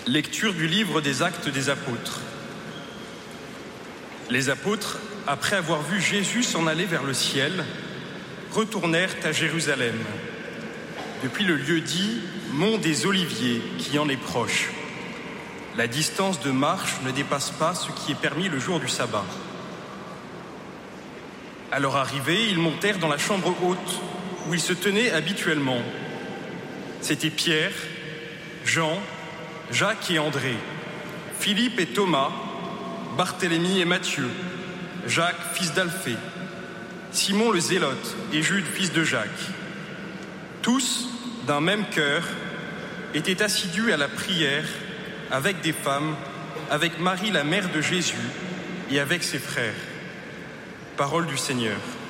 Lecture du livre des Actes des Apôtres. Les apôtres, après avoir vu Jésus s'en aller vers le ciel, retournèrent à Jérusalem, depuis le lieu dit Mont des Oliviers, qui en est proche. La distance de marche ne dépasse pas ce qui est permis le jour du sabbat. À leur arrivée, ils montèrent dans la chambre haute, où ils se tenaient habituellement. C'étaient Pierre, Jean, Jacques et André, Philippe et Thomas, Barthélemy et Matthieu, Jacques, fils d'Alphée, Simon le Zélote et Jude, fils de Jacques. Tous, d'un même cœur, étaient assidus à la prière avec des femmes, avec Marie la mère de Jésus et avec ses frères. Parole du Seigneur.